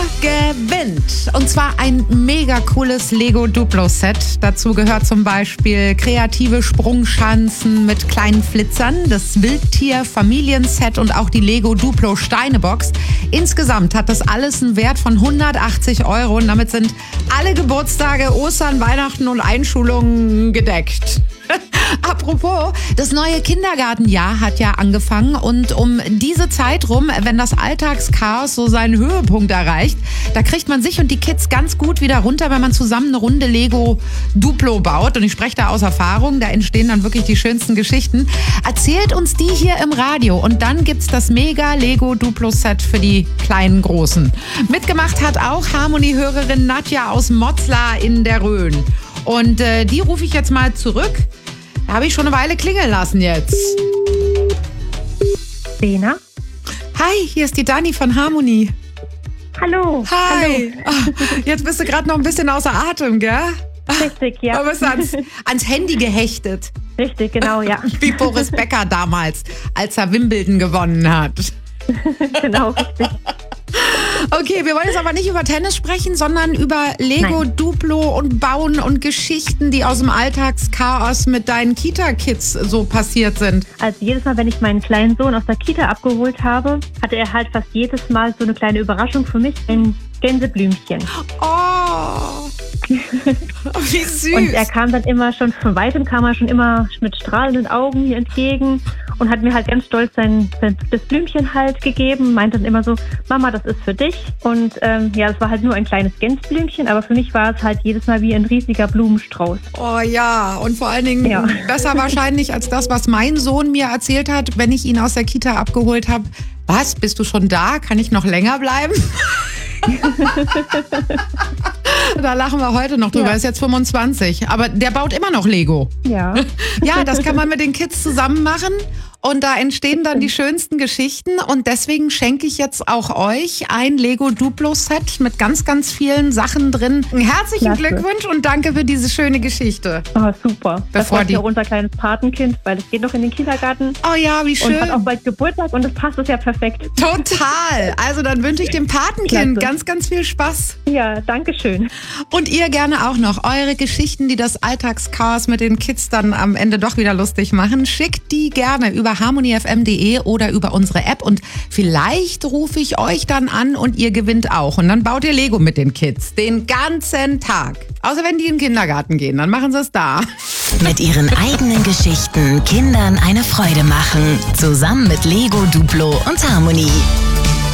gewinnt. Und zwar ein mega cooles Lego Duplo-Set. Dazu gehört zum Beispiel kreative Sprungschanzen mit kleinen Flitzern, das Wildtier-Familienset und auch die Lego Duplo Steinebox. Insgesamt hat das alles einen Wert von 180 € und damit sind alle Geburtstage, Ostern, Weihnachten und Einschulungen gedeckt. Apropos, das neue Kindergartenjahr hat ja angefangen und um diese Zeit rum, wenn das Alltagschaos so seinen Höhepunkt erreicht, da kriegt man sich und die Kids ganz gut wieder runter, wenn man zusammen eine Runde Lego Duplo baut. Und ich spreche da aus Erfahrung, da entstehen dann wirklich die schönsten Geschichten. Erzählt uns die hier im Radio und dann gibt's das mega Lego Duplo Set für die kleinen Großen. Mitgemacht hat auch Harmony-Hörerin Nadja aus Motzlar in der Rhön. Und die rufe ich jetzt mal zurück. Da habe ich schon eine Weile klingeln lassen jetzt. Lena? Hi, hier ist die Dani von Harmony. Hallo. Hi. Hallo. Jetzt bist du gerade noch ein bisschen außer Atem, gell? Richtig, ja. Aber bist ans Handy gehechtet. Richtig, genau, ja. Wie Boris Becker damals, als er Wimbledon gewonnen hat. Genau, richtig. Okay, wir wollen jetzt aber nicht über Tennis sprechen, sondern über Lego Duplo und Bauen und Geschichten, die aus dem Alltagschaos mit deinen Kita-Kids so passiert sind. Also jedes Mal, wenn ich meinen kleinen Sohn aus der Kita abgeholt habe, hatte er halt fast jedes Mal so eine kleine Überraschung für mich, ein Gänseblümchen. Oh, wie süß. Und er kam dann immer schon, von weitem kam er schon immer mit strahlenden Augen mir entgegen und hat mir halt ganz stolz das Blümchen halt gegeben, meinte dann immer so, Mama, das ist für dich. Und ja, es war halt nur ein kleines Gänseblümchen, aber für mich war es halt jedes Mal wie ein riesiger Blumenstrauß. Oh ja, und vor allen Dingen besser wahrscheinlich als das, was mein Sohn mir erzählt hat, wenn ich ihn aus der Kita abgeholt habe. Was, bist du schon da? Kann ich noch länger bleiben? Da lachen wir heute noch drüber. Er ist jetzt 25, aber der baut immer noch Lego. Ja. Ja, das kann man mit den Kids zusammen machen und da entstehen dann die schönsten Geschichten und deswegen schenke ich jetzt auch euch ein Lego Duplo Set mit ganz, ganz vielen Sachen drin. Herzlichen Glückwunsch und danke für diese schöne Geschichte. Oh, super. Das freut mich auch unser kleines Patenkind, weil es geht noch in den Kindergarten. Oh ja, wie schön. Und hat auch bald Geburtstag und das passt es ja perfekt. Total. Also dann wünsche ich dem Patenkind ganz, ganz viel Spaß. Ja, danke schön. Und ihr gerne auch noch eure Geschichten, die das Alltagschaos mit den Kids dann am Ende doch wieder lustig machen. Schickt die gerne über harmonyfm.de oder über unsere App und vielleicht rufe ich euch dann an und ihr gewinnt auch. Und dann baut ihr Lego mit den Kids den ganzen Tag. Außer wenn die in den Kindergarten gehen, dann machen sie es da. Mit ihren eigenen Geschichten Kindern eine Freude machen. Zusammen mit Lego Duplo und Harmony.